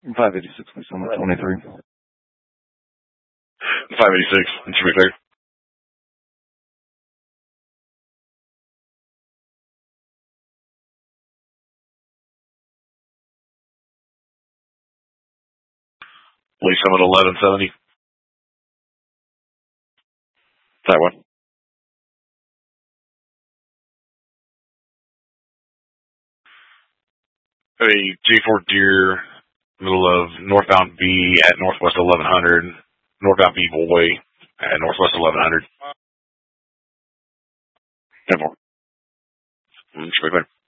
586, please, on the 23. 586, it should be clear. Police summit 1170. That one. A G4 Deer, middle of northbound B at northwest 1100, northbound B Boy at northwest 1100. 10-4. Should be clear.